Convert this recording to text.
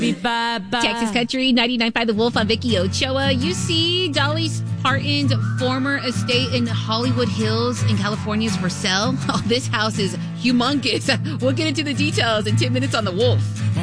Texas Country 99.5 The Wolf on Vicky Ochoa. You see Dolly Parton's former estate in Hollywood Hills in California is for sale. Oh, this house is humongous. We'll get into the details in 10 minutes on The Wolf.